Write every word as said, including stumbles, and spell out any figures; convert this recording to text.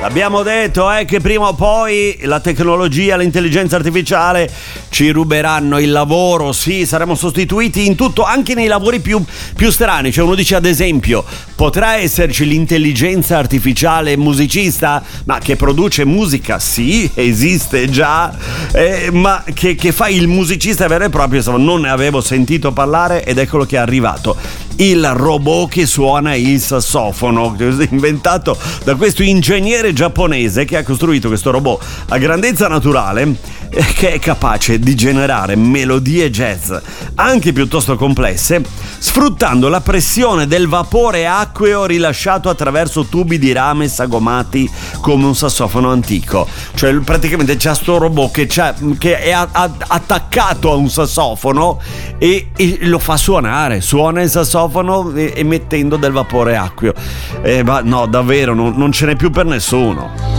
Abbiamo detto eh, che prima o poi la tecnologia, l'intelligenza artificiale ci ruberanno il lavoro. Sì, saremo sostituiti in tutto, anche nei lavori più, più strani. Cioè uno dice, ad esempio, potrà esserci l'intelligenza artificiale musicista, ma che produce musica? Sì, esiste già, eh, ma che, che fa il musicista vero e proprio, insomma, non ne avevo sentito parlare, ed eccolo che è arrivato. Il robot che suona il sassofono, inventato da questo ingegnere giapponese che ha costruito questo robot a grandezza naturale, che è capace di generare melodie jazz anche piuttosto complesse, sfruttando la pressione del vapore acqueo rilasciato attraverso tubi di rame sagomati come un sassofono antico. Cioè praticamente c'è sto robot che, c'ha, che è a, a, attaccato a un sassofono e, e lo fa suonare, suona il sassofono emettendo del vapore acqueo. Eh, ma no, davvero non, non ce n'è più per nessuno.